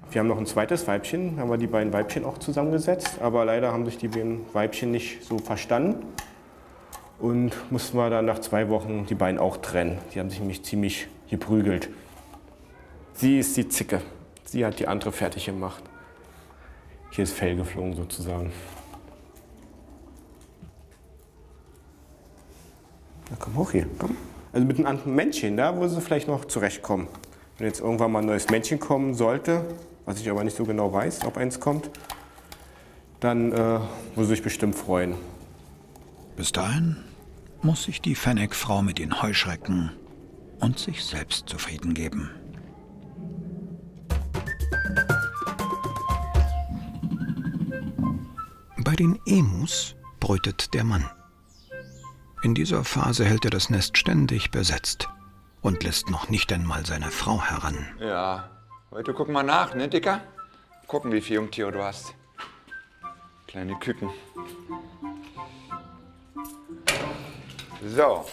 Wir haben noch ein zweites Weibchen, haben wir die beiden Weibchen auch zusammengesetzt, aber leider haben sich die beiden Weibchen nicht so verstanden und mussten wir dann nach 2 Wochen die beiden auch trennen. Die haben sich nämlich ziemlich geprügelt. Sie ist die Zicke, sie hat die andere fertig gemacht. Hier ist Fell geflogen sozusagen. Na komm hoch hier, komm. Also mit einem anderen Männchen, da würde sie vielleicht noch zurechtkommen. Wenn jetzt irgendwann mal ein neues Männchen kommen sollte, was ich aber nicht so genau weiß, ob eins kommt, dann würde sie sich bestimmt freuen. Bis dahin muss sich die Fennec-Frau mit den Heuschrecken und sich selbst zufrieden geben. Bei den Emus brütet der Mann. In dieser Phase hält er das Nest ständig besetzt und lässt noch nicht einmal seine Frau heran. Ja, heute gucken wir nach, ne, Dicker? Gucken, wie viele Jungtiere du hast. Kleine Küken. So.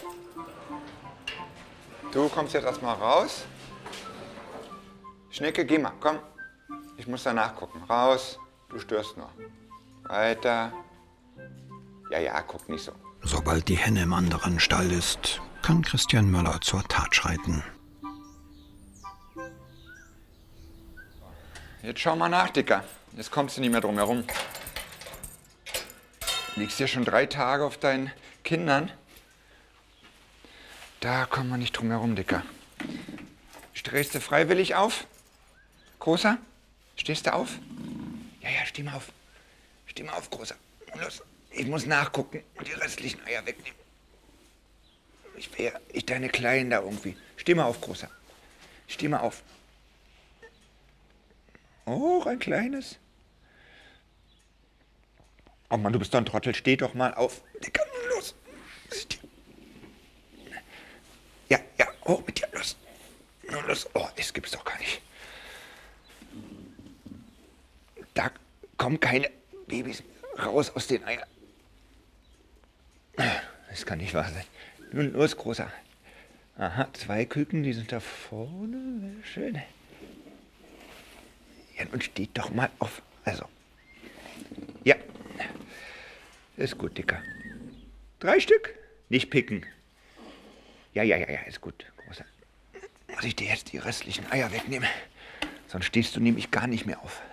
Du kommst jetzt erstmal raus. Schnecke, geh mal, komm. Ich muss da nachgucken. Raus, du störst noch. Weiter. Ja, guck nicht so. Sobald die Henne im anderen Stall ist, kann Christian Möller zur Tat schreiten. Jetzt schau mal nach, Dicker. Jetzt kommst du nicht mehr drum herum. Liegst hier schon 3 Tage auf deinen Kindern. Da kommen wir nicht drum herum, Dicker. Stehst du freiwillig auf? Großer? Stehst du auf? Ja, steh mal auf. Steh mal auf, Großer. Los. Ich muss nachgucken und die restlichen Eier wegnehmen. Ich deine Kleinen da irgendwie. Steh mal auf, Großer. Steh mal auf. Oh, ein kleines. Oh Mann, du bist doch ein Trottel. Steh doch mal auf. Dicker, los. Ja, hoch mit dir. Los. Nur los. Oh, das gibt's doch gar nicht. Da kommen keine Babys raus aus den Eiern. Das kann nicht wahr sein. Nun los, Großer. Aha, 2 Küken, die sind da vorne. Schön. Ja, nun steht doch mal auf. Also. Ja. Ist gut, Dicker. 3 Stück. Nicht picken. Ja, ist gut, Großer. Muss ich dir jetzt die restlichen Eier wegnehmen? Sonst stehst du nämlich gar nicht mehr auf.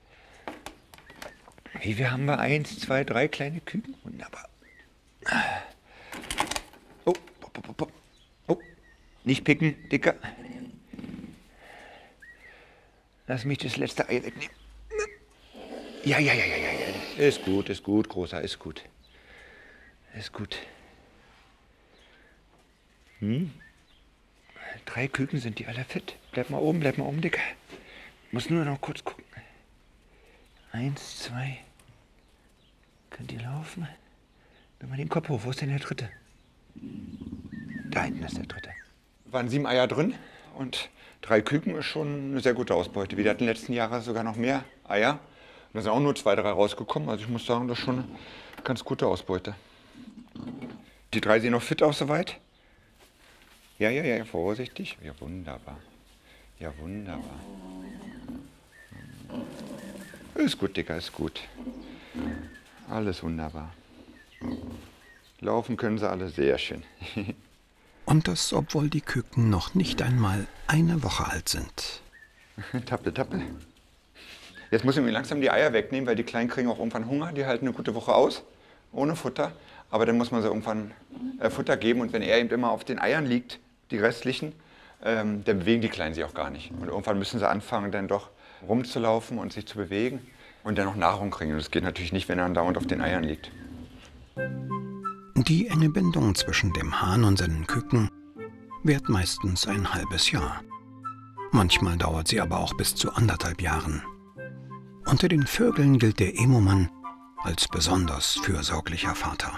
Wie viel haben wir? 1, 2, 3 kleine Küken? Wunderbar. Oh, nicht picken, Dicker. Lass mich das letzte Ei wegnehmen. Ja. Ist gut, Großer, ist gut. Ist gut. 3 Küken, sind die alle fit? Bleib mal oben, Dicker. Muss nur noch kurz gucken. 1, 2. Könnt ihr laufen? Nimm mal den Kopf hoch. Wo ist denn der dritte? Da hinten ist der dritte. Waren 7 Eier drin und 3 Küken ist schon eine sehr gute Ausbeute. Wir hatten in den letzten Jahren sogar noch mehr Eier. Und da sind auch nur 2, 3 rausgekommen. Also ich muss sagen, das ist schon eine ganz gute Ausbeute. Die 3 sehen noch fit aus soweit. Ja, vorsichtig. Ja, wunderbar. Ist gut, Dicker, ist gut. Alles wunderbar. Laufen können sie alle sehr schön. Und das, obwohl die Küken noch nicht einmal eine Woche alt sind. Tappe. Jetzt muss ich mir langsam die Eier wegnehmen, weil die Kleinen kriegen auch irgendwann Hunger. Die halten eine gute Woche aus, ohne Futter. Aber dann muss man sie irgendwann Futter geben. Und wenn er eben immer auf den Eiern liegt, die restlichen, dann bewegen die Kleinen sich auch gar nicht. Und irgendwann müssen sie anfangen, dann doch rumzulaufen und sich zu bewegen und dann noch Nahrung kriegen. Und das geht natürlich nicht, wenn er dauernd auf den Eiern liegt. Die enge Bindung zwischen dem Hahn und seinen Küken währt meistens ein halbes Jahr. Manchmal dauert sie aber auch bis zu 1,5 Jahren. Unter den Vögeln gilt der Emu-Mann als besonders fürsorglicher Vater.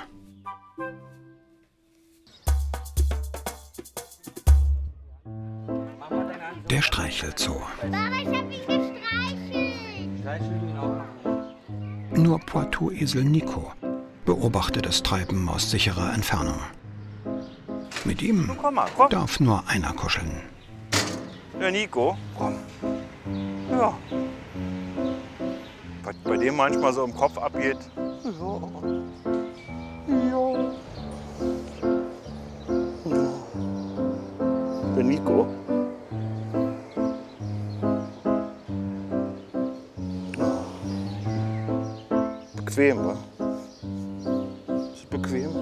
Der Streichelzoo. Mama, ich hab mich gestreichelt. Nur Poitou-Esel Nico beobachtet das Treiben aus sicherer Entfernung. Mit ihm komm. darf nur einer kuscheln. Ja, Nico, komm. Ja. Was bei dem manchmal so im Kopf abgeht. Der Nico. Bequem, wa? Ist bequem?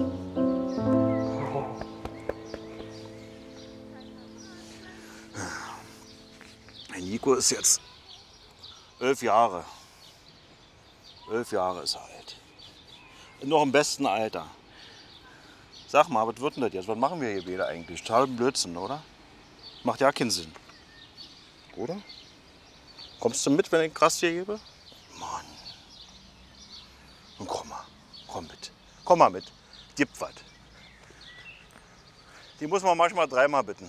Der Nico ist jetzt 11 Jahre. 11 Jahre ist er alt. Noch im besten Alter. Sag mal, was wird denn das jetzt? Was machen wir hier wieder eigentlich? Total Blödsinn, oder? Macht ja keinen Sinn. Oder? Kommst du mit, wenn ich Gras hier gebe? Mann. Und komm mal. Komm mit. Komm mal mit. Gib was. Die muss man manchmal dreimal bitten.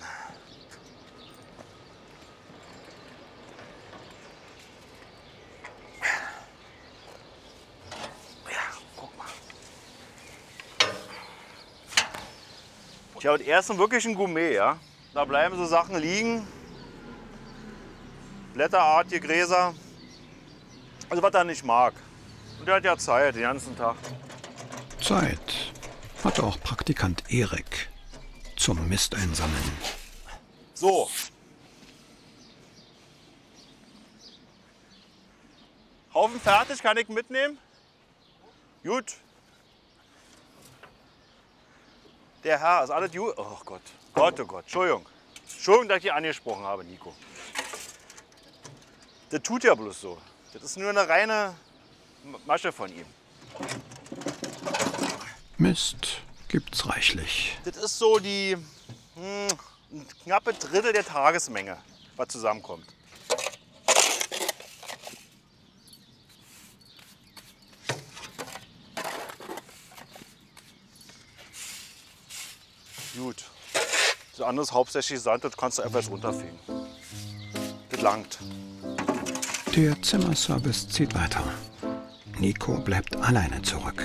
Tja, und er ist wirklich ein Gourmet, ja. Da bleiben so Sachen liegen. Blätterartige Gräser. Also was er nicht mag. Und er hat ja Zeit, den ganzen Tag. Zeit hatte auch Praktikant Erik zum Mist einsammeln. So. Haufen fertig, kann ich mitnehmen? Gut. Der Herr, ist alles gut? Oh Gott, Gott, oh Gott, Entschuldigung. Entschuldigung, dass ich dich angesprochen habe, Nico. Das tut ja bloß so. Das ist nur eine reine Masche von ihm. Mist gibt's reichlich. Das ist so die ein knappe Drittel der Tagesmenge, was zusammenkommt. Gut. Das andere ist hauptsächlich Sand, das kannst du einfach runterfegen. Das langt. Der Zimmerservice zieht weiter. Nico bleibt alleine zurück.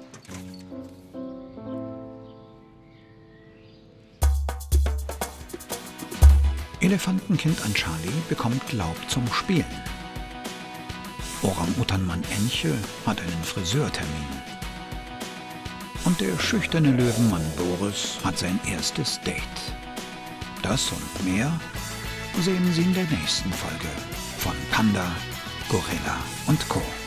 Elefantenkind an Charlie bekommt Laub zum Spielen. Orang-Utan-Mann Enche hat einen Friseurtermin. Und der schüchterne Löwenmann Boris hat sein erstes Date. Das und mehr sehen Sie in der nächsten Folge von Panda, Gorilla und Co.